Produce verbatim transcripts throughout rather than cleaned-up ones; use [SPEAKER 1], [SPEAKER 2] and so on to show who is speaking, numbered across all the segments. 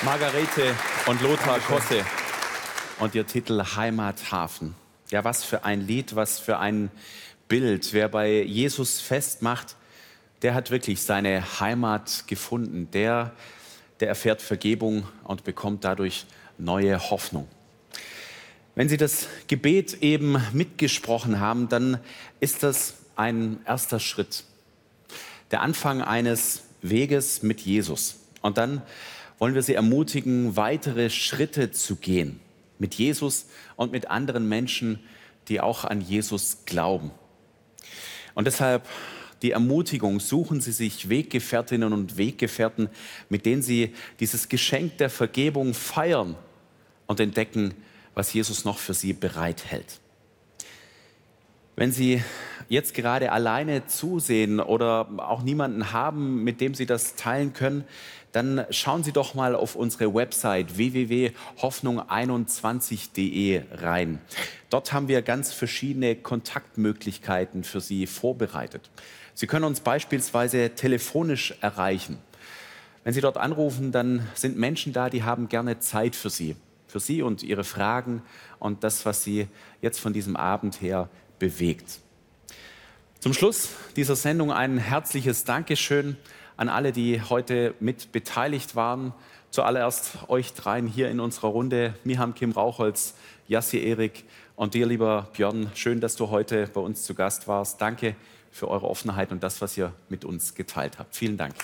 [SPEAKER 1] Margarete und Lothar Kosse und ihr Titel Heimathafen. Ja, was für ein Lied, was für ein Bild. Wer bei Jesus festmacht, der hat wirklich seine Heimat gefunden. Der, der erfährt Vergebung und bekommt dadurch neue Hoffnung. Wenn Sie das Gebet eben mitgesprochen haben, dann ist das ein erster Schritt. Der Anfang eines Weges mit Jesus. Und dann wollen wir Sie ermutigen, weitere Schritte zu gehen. Mit Jesus und mit anderen Menschen, die auch an Jesus glauben. Und deshalb die Ermutigung, suchen Sie sich Weggefährtinnen und Weggefährten, mit denen Sie dieses Geschenk der Vergebung feiern und entdecken, was Jesus noch für Sie bereithält. Wenn Sie jetzt gerade alleine zusehen oder auch niemanden haben, mit dem Sie das teilen können, dann schauen Sie doch mal auf unsere Website w w w punkt hoffnung einundzwanzig punkt de rein. Dort haben wir ganz verschiedene Kontaktmöglichkeiten für Sie vorbereitet. Sie können uns beispielsweise telefonisch erreichen. Wenn Sie dort anrufen, dann sind Menschen da, die haben gerne Zeit für Sie. Für Sie und Ihre Fragen und das, was Sie jetzt von diesem Abend her bewegt. Zum Schluss dieser Sendung ein herzliches Dankeschön an alle, die heute mit beteiligt waren. Zuallererst euch dreien hier in unserer Runde, Miham Kim Raucholz, Jassi Erik und dir, lieber Björn. Schön, dass du heute bei uns zu Gast warst. Danke für eure Offenheit und das, was ihr mit uns geteilt habt. Vielen Dank.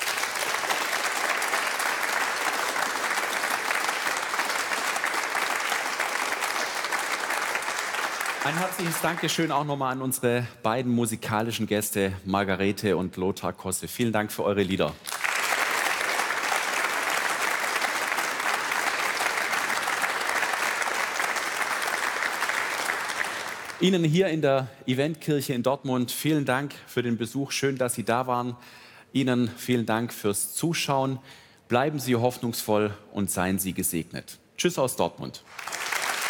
[SPEAKER 1] Ein herzliches Dankeschön auch nochmal an unsere beiden musikalischen Gäste, Margarete und Lothar Kosse. Vielen Dank für eure Lieder. Ihnen hier in der Eventkirche in Dortmund vielen Dank für den Besuch. Schön, dass Sie da waren. Ihnen vielen Dank fürs Zuschauen. Bleiben Sie hoffnungsvoll und seien Sie gesegnet. Tschüss aus Dortmund.